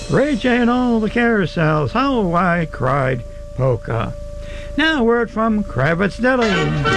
Ray J and all the carousels, how I cried polka. Now a word from Kravitz Deli.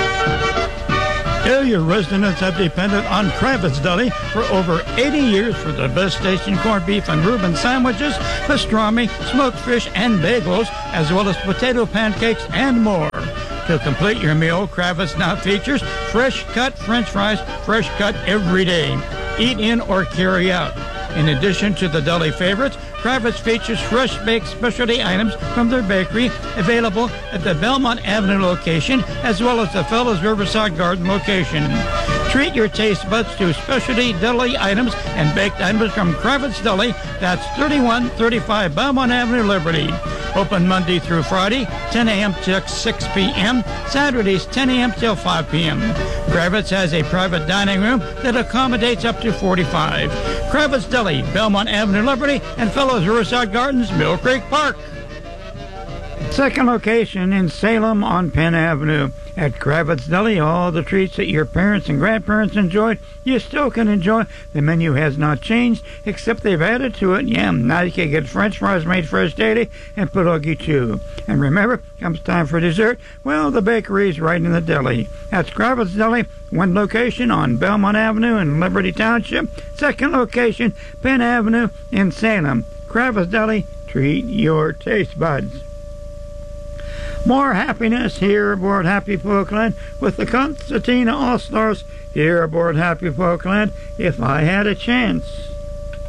Area residents have depended on Kravitz Deli for over 80 years for the best station corned beef and Reuben sandwiches, pastrami, smoked fish, and bagels, as well as potato pancakes and more. To complete your meal, Kravitz now features fresh-cut French fries, fresh cut every day. Eat in or carry out. In addition to the deli favorites, Kravitz features fresh-baked specialty items from their bakery available at the Belmont Avenue location as well as the Fellows Riverside Garden location. Treat your taste buds to specialty deli items and baked items from Kravitz Deli. That's 3135 Belmont Avenue, Liberty. Open Monday through Friday, 10 a.m. to 6 p.m., Saturdays 10 a.m. till 5 p.m. Kravitz has a private dining room that accommodates up to 45. Kravitz Deli, Belmont Avenue, Liberty, and Fellows Riverside Gardens, Mill Creek Park. Second location in Salem on Penn Avenue. At Kravitz Deli, all the treats that your parents and grandparents enjoyed, you still can enjoy. The menu has not changed, except they've added to it. Yeah, now you can get French fries made fresh daily and pierogi too. And remember, comes time for dessert, well, the bakery's right in the deli. That's Kravitz Deli, one location on Belmont Avenue in Liberty Township, second location, Penn Avenue in Salem. Kravitz Deli, treat your taste buds. More happiness here aboard Happy Polkland with the Concertina All-Stars here aboard Happy Polkland. If I Had a Chance.